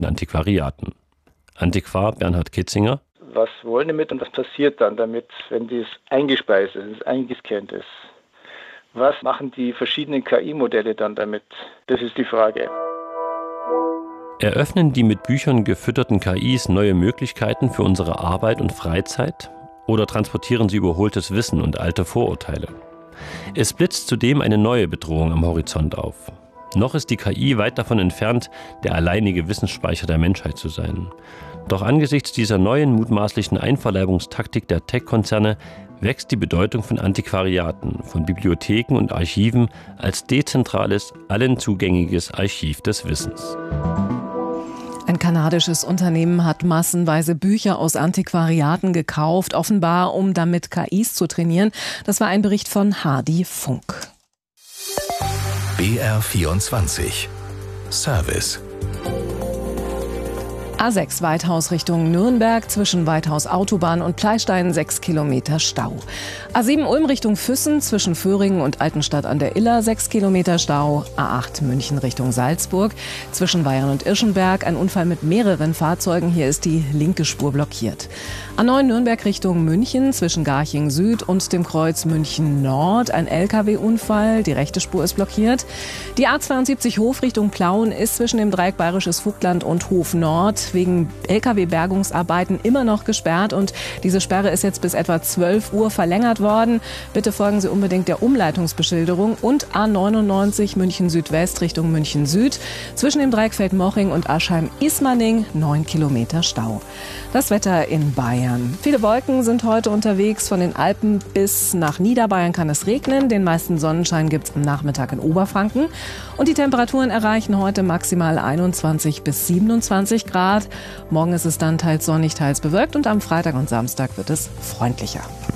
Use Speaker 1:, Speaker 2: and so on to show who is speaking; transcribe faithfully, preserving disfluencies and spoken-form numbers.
Speaker 1: den Antiquariaten. Antiquar Bernhard Kitzinger.
Speaker 2: Was wollen die damit und was passiert dann damit, wenn dies eingespeist ist, eingescannt ist? Was machen die verschiedenen K I-Modelle dann damit? Das ist die Frage.
Speaker 1: Eröffnen die mit Büchern gefütterten K Is neue Möglichkeiten für unsere Arbeit und Freizeit? Oder transportieren sie überholtes Wissen und alte Vorurteile? Es blitzt zudem eine neue Bedrohung am Horizont auf. Noch ist die K I weit davon entfernt, der alleinige Wissensspeicher der Menschheit zu sein. Doch angesichts dieser neuen mutmaßlichen Einverleibungstaktik der Tech-Konzerne wächst die Bedeutung von Antiquariaten, von Bibliotheken und Archiven als dezentrales, allen zugängliches Archiv des Wissens.
Speaker 3: Ein kanadisches Unternehmen hat massenweise Bücher aus Antiquariaten gekauft, offenbar um damit K Is zu trainieren. Das war ein Bericht von Hardy Funk.
Speaker 4: B R vierundzwanzig Service.
Speaker 3: A sechs Weithaus Richtung Nürnberg, zwischen Weithaus Autobahn und Pleistein sechs Kilometer Stau. A sieben Ulm Richtung Füssen, zwischen Föhringen und Altenstadt an der Iller sechs Kilometer Stau. A acht München Richtung Salzburg, zwischen Weyern und Irschenberg ein Unfall mit mehreren Fahrzeugen. Hier ist die linke Spur blockiert. A neun Nürnberg Richtung München, zwischen Garching Süd und dem Kreuz München Nord ein L K W-Unfall. Die rechte Spur ist blockiert. Die A zweiundsiebzig Hof Richtung Plauen ist zwischen dem Dreieck Bayerisches Vogtland und Hof Nord wegen L K W-Bergungsarbeiten immer noch gesperrt und diese Sperre ist jetzt bis etwa zwölf Uhr verlängert worden. Bitte folgen Sie unbedingt der Umleitungsbeschilderung. Und A neunundneunzig München Südwest Richtung München Süd, zwischen dem Dreieck Feldmoching und Aschheim-Ismaning neun Kilometer Stau. Das Wetter in Bayern. Viele Wolken sind heute unterwegs. Von den Alpen bis nach Niederbayern kann es regnen. Den meisten Sonnenschein gibt es am Nachmittag in Oberfranken. Und die Temperaturen erreichen heute maximal einundzwanzig bis siebenundzwanzig Grad. Morgen ist es dann teils sonnig, teils bewölkt und am Freitag und Samstag wird es freundlicher.